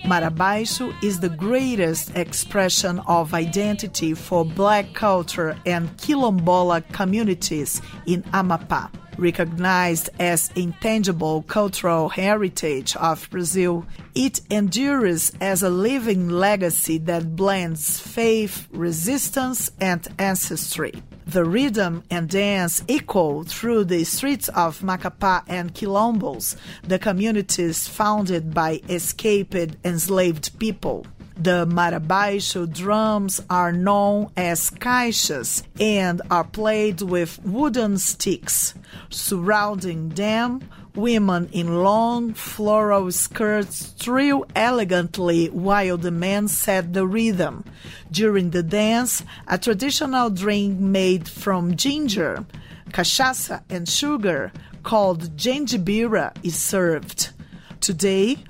Marabaixo is the greatest expression of identity for Black culture and Quilombola communities in Amapá. Recognized as intangible cultural heritage of Brazil, it endures as a living legacy that blends faith, resistance, and ancestry. The rhythm and dance echo through the streets of Macapá and Quilombos, the communities founded by escaped enslaved people. The Marabaixo drums are known as caixas and are played with wooden sticks. Surrounding them, women in long floral skirts trill elegantly while the men set the rhythm. During the dance, a traditional drink made from ginger, cachaça, and sugar called gengibira is served. Today,